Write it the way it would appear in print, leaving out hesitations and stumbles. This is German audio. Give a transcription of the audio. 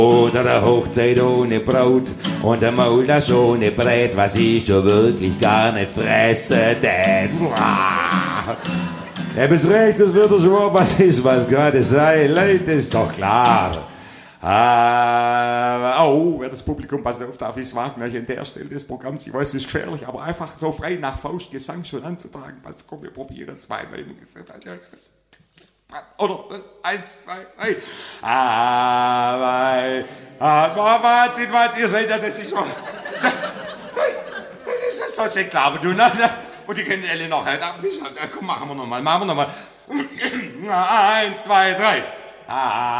Oder der Hochzeit ohne Brot und der Maul das ohne Brett, was ich schon wirklich gar nicht fresse, denn bis recht, das wird doch schon was ist, was gerade sei, Leute, ist doch klar. Wer das Publikum, passt auf, darf ich es wagen, an der Stelle des Programms, ich weiß, es ist gefährlich, aber einfach so frei nach Faustgesang schon anzutragen, was, komm, wir probieren es mal. Oder 1, 2, 3. Wahnsinn, ihr seid ja, das ist schon. Das ist so schlecht, aber du, ne? Und die kennen alle noch. Komm, machen wir nochmal. 1, 2, 3.